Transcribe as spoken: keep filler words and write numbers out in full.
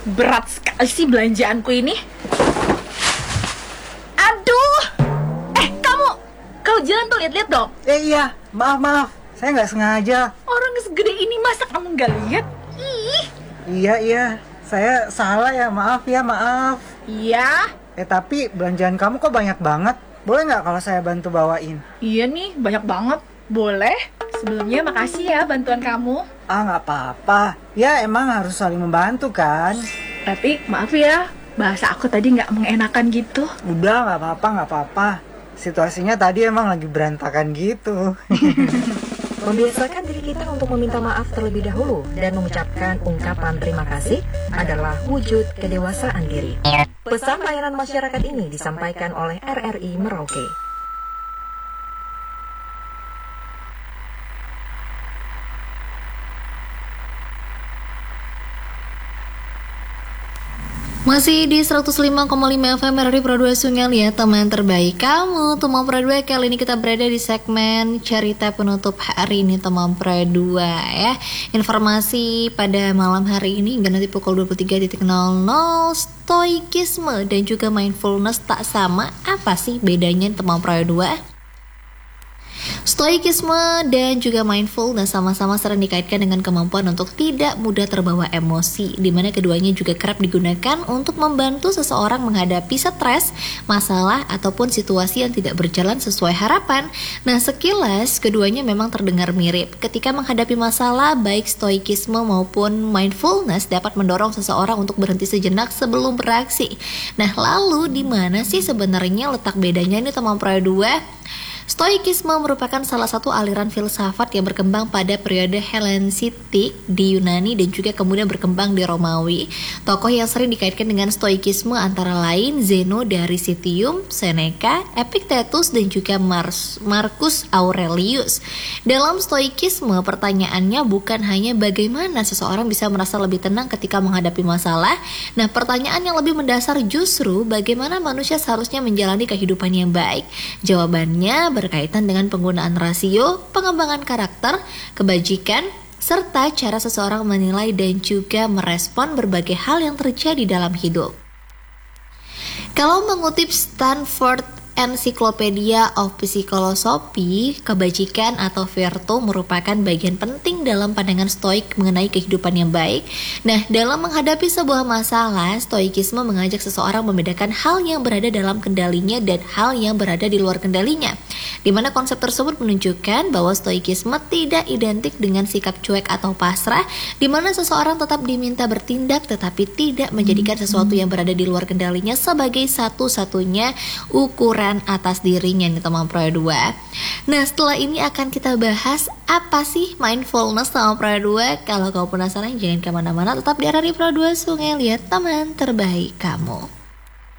berat sekali sih belanjaanku ini. Aduh. Eh, kamu kalau jalan tuh lihat-lihat dong. Eh iya, maaf maaf, saya nggak sengaja. Orang segede ini masa kamu nggak lihat? Ih. Iya iya, saya salah ya, maaf ya, maaf. Iya. Eh tapi belanjaan kamu kok banyak banget. Boleh nggak kalau saya bantu bawain? Iya nih, banyak banget. Boleh. Sebelumnya makasih ya bantuan kamu. Ah nggak apa-apa. Ya emang harus saling membantu kan. Tapi maaf ya, bahasa aku tadi nggak mengenakan gitu. Udah nggak apa-apa nggak apa-apa. Situasinya tadi emang lagi berantakan gitu. Membiasakan diri kita untuk meminta maaf terlebih dahulu dan mengucapkan ungkapan terima kasih adalah wujud kedewasaan diri. Pesan layanan masyarakat ini disampaikan oleh R R I Merauke. Masih di seratus lima koma lima F M R R I Pro dua Sungai Liat, teman terbaik kamu. Teman Pro dua, kali ini kita berada di segmen cerita penutup hari ini teman Pro dua ya. Informasi pada malam hari ini hingga nanti pukul dua puluh tiga nol nol, stoikisme dan juga mindfulness tak sama. Apa sih bedanya teman Pro dua? Stoikisme dan juga mindfulness sama-sama sering dikaitkan dengan kemampuan untuk tidak mudah terbawa emosi, di mana keduanya juga kerap digunakan untuk membantu seseorang menghadapi stres, masalah, ataupun situasi yang tidak berjalan sesuai harapan. Nah, sekilas keduanya memang terdengar mirip. Ketika menghadapi masalah, baik stoikisme maupun mindfulness dapat mendorong seseorang untuk berhenti sejenak sebelum beraksi. Nah, lalu di mana sih sebenarnya letak bedanya ini teman Pro dua? Stoikisme merupakan salah satu aliran filsafat yang berkembang pada periode Helenistik di Yunani dan juga kemudian berkembang di Romawi. Tokoh yang sering dikaitkan dengan stoikisme antara lain Zeno dari Citium, Seneca, Epictetus dan juga Mars, Marcus Aurelius. Dalam stoikisme, pertanyaannya bukan hanya bagaimana seseorang bisa merasa lebih tenang ketika menghadapi masalah. Nah, pertanyaan yang lebih mendasar justru bagaimana manusia seharusnya menjalani kehidupan yang baik. Jawabannya berkaitan dengan penggunaan rasio, pengembangan karakter, kebajikan, serta cara seseorang menilai dan juga merespon berbagai hal yang terjadi dalam hidup. Kalau mengutip Stanford Encyclopedia of Psychology, kebajikan atau virtu merupakan bagian penting dalam pandangan stoik mengenai kehidupan yang baik. Nah, dalam menghadapi sebuah masalah, stoikisme mengajak seseorang membedakan hal yang berada dalam kendalinya dan hal yang berada di luar kendalinya. Di mana konsep tersebut menunjukkan bahwa stoikisme tidak identik dengan sikap cuek atau pasrah, di mana seseorang tetap diminta bertindak tetapi tidak menjadikan sesuatu yang berada di luar kendalinya sebagai satu-satunya ukuran atas dirinya nih teman Pro dua. Nah, setelah ini akan kita bahas apa sih mindfulness teman Pro dua. Kalau kau penasaran jangan kemana-mana, tetap di R R I Pro dua Sungai Liat, teman terbaik kamu.